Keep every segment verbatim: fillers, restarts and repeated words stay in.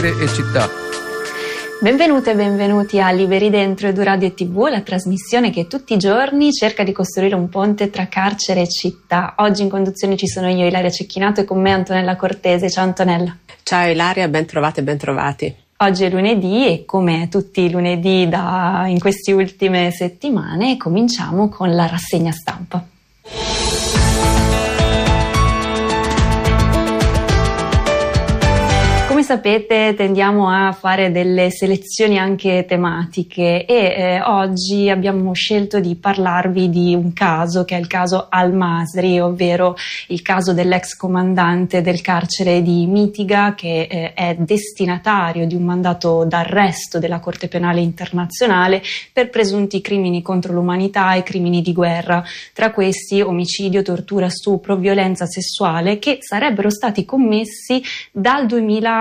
carcere e città. Benvenute e benvenuti a Liberi Dentro EduRadio e tivù, la trasmissione che tutti i giorni cerca di costruire un ponte tra carcere e città. Oggi in conduzione ci sono io, Ilaria Cecchinato, e con me Antonella Cortese. Ciao Antonella. Ciao Ilaria, ben trovate e ben trovati. Oggi è lunedì e come tutti i lunedì da, in queste ultime settimane cominciamo con la rassegna stampa. Come sapete tendiamo a fare delle selezioni anche tematiche e eh, oggi abbiamo scelto di parlarvi di un caso che è il caso Al-Masri, ovvero il caso dell'ex comandante del carcere di Mitiga che eh, è destinatario di un mandato d'arresto della Corte Penale Internazionale per presunti crimini contro l'umanità e crimini di guerra, tra questi omicidio, tortura, stupro, violenza sessuale, che sarebbero stati commessi dal duemilaquindici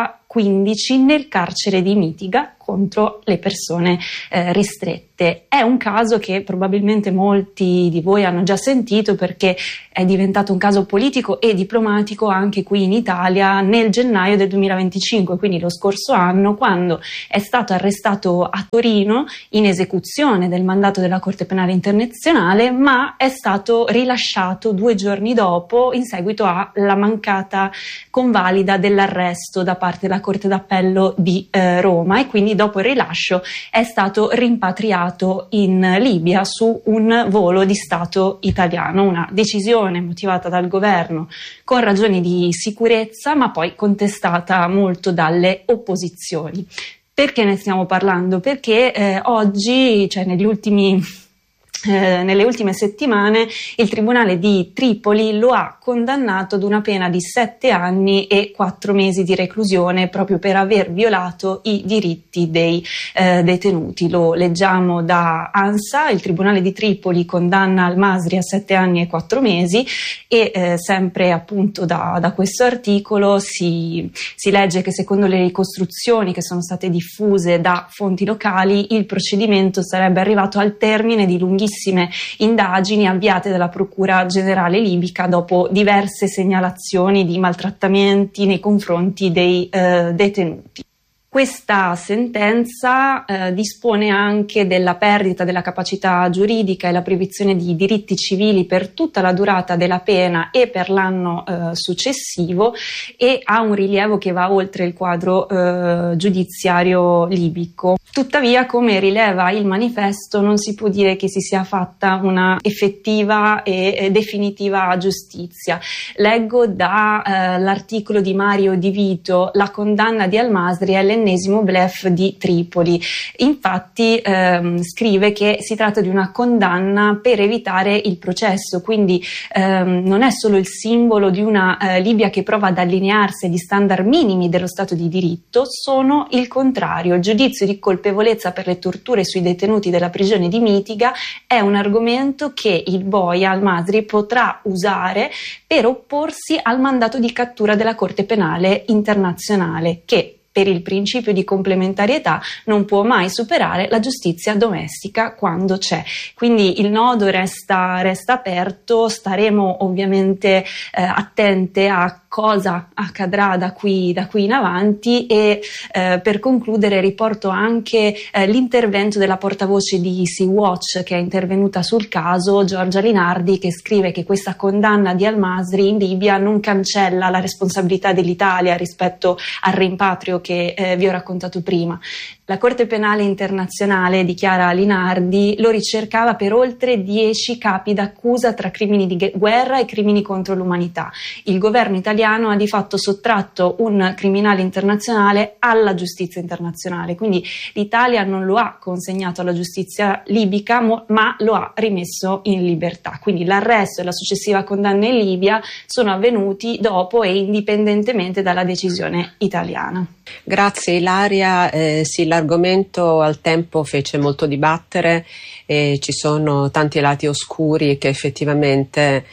nel carcere di Mitiga contro le persone eh, ristrette. È un caso che probabilmente molti di voi hanno già sentito perché è diventato un caso politico e diplomatico anche qui in Italia nel gennaio del duemilaventicinque, quindi lo scorso anno, quando è stato arrestato a Torino in esecuzione del mandato della Corte Penale Internazionale, ma è stato rilasciato due giorni dopo in seguito alla mancata convalida dell'arresto da parte della Corte d'Appello di eh, Roma, e quindi dopo il rilascio è stato rimpatriato in Libia su un volo di Stato italiano, una decisione motivata dal governo con ragioni di sicurezza, ma poi contestata molto dalle opposizioni. Perché ne stiamo parlando? Perché eh, oggi, cioè negli ultimi Eh, nelle ultime settimane, il Tribunale di Tripoli lo ha condannato ad una pena di sette anni e quattro mesi di reclusione proprio per aver violato i diritti dei eh, detenuti. Lo leggiamo da ANSA. Il Tribunale di Tripoli condanna Al-Masri a sette anni e quattro mesi e eh, sempre appunto da, da questo articolo si, si legge che secondo le ricostruzioni che sono state diffuse da fonti locali il procedimento sarebbe arrivato al termine di lunghissimi indagini avviate dalla Procura Generale libica dopo diverse segnalazioni di maltrattamenti nei confronti dei eh, detenuti. Questa sentenza eh, dispone anche della perdita della capacità giuridica e la privazione di diritti civili per tutta la durata della pena e per l'anno eh, successivo, e ha un rilievo che va oltre il quadro eh, giudiziario libico. Tuttavia, come rileva il manifesto, non si può dire che si sia fatta una effettiva e, e definitiva giustizia. Leggo dall'articolo eh, di Mario Di Vito: la condanna di Al-Masri è l'ennesimo bluff di Tripoli. Infatti ehm, scrive che si tratta di una condanna per evitare il processo, quindi ehm, non è solo il simbolo di una eh, Libia che prova ad allinearsi agli standard minimi dello Stato di diritto, sono il contrario. Il giudizio di colpevolezza per le torture sui detenuti della prigione di Mitiga è un argomento che il boia Al-Masri potrà usare per opporsi al mandato di cattura della Corte Penale Internazionale, che per il principio di complementarietà non può mai superare la giustizia domestica quando c'è. Quindi il nodo resta, resta aperto, staremo ovviamente eh, attente a cosa accadrà da qui, da qui in avanti, e eh, per concludere riporto anche eh, l'intervento della portavoce di Sea-Watch che è intervenuta sul caso, Giorgia Linardi, che scrive che questa condanna di Al-Masri in Libia non cancella la responsabilità dell'Italia rispetto al rimpatrio che eh, vi ho raccontato prima. La Corte Penale Internazionale, dichiara Linardi, lo ricercava per oltre dieci capi d'accusa tra crimini di guerra e crimini contro l'umanità. Il governo italiano ha di fatto sottratto un criminale internazionale alla giustizia internazionale, quindi l'Italia non lo ha consegnato alla giustizia libica, ma lo ha rimesso in libertà. Quindi l'arresto e la successiva condanna in Libia sono avvenuti dopo e indipendentemente dalla decisione italiana. Grazie Ilaria, eh, sì, l'argomento al tempo fece molto dibattere e ci sono tanti lati oscuri che effettivamente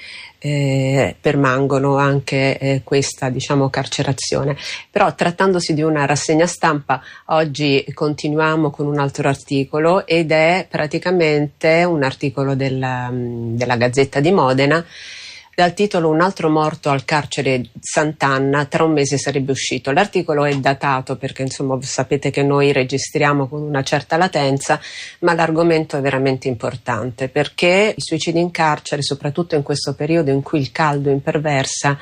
eh, permangono anche eh, questa, diciamo, carcerazione. Però trattandosi di una rassegna stampa, oggi continuiamo con un altro articolo ed è praticamente un articolo della, della Gazzetta di Modena, dal titolo Un altro morto al carcere Sant'Anna, tra un mese sarebbe uscito. L'articolo è datato perché insomma sapete che noi registriamo con una certa latenza, ma l'argomento è veramente importante perché i suicidi in carcere, soprattutto in questo periodo in cui il caldo imperversa,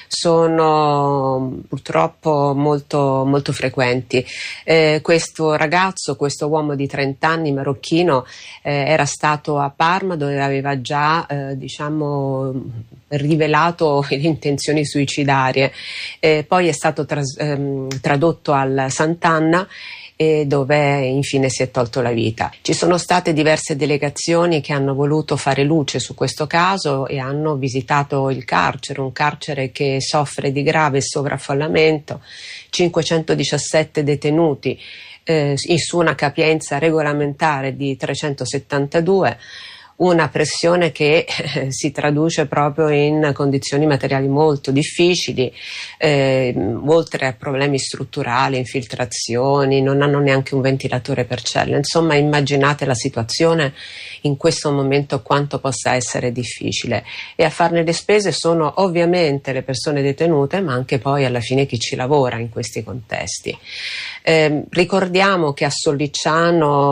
sono purtroppo molto, molto frequenti. Eh, questo ragazzo, questo uomo di trenta anni marocchino, eh, era stato a Parma dove aveva già eh, diciamo rivelato le intenzioni suicidarie, eh, poi è stato tras- ehm, tradotto al Sant'Anna e dove infine si è tolto la vita. Ci sono state diverse delegazioni che hanno voluto fare luce su questo caso e hanno visitato il carcere, un carcere che soffre di grave sovraffollamento, cinquecentodiciassette detenuti eh, su una capienza regolamentare di trecentosettantadue, una pressione che eh, si traduce proprio in condizioni materiali molto difficili, eh, oltre a problemi strutturali, infiltrazioni, non hanno neanche un ventilatore per celle. Insomma, immaginate la situazione in questo momento quanto possa essere difficile, e a farne le spese sono ovviamente le persone detenute, ma anche poi alla fine chi ci lavora in questi contesti. Eh, ricordiamo che a Sollicciano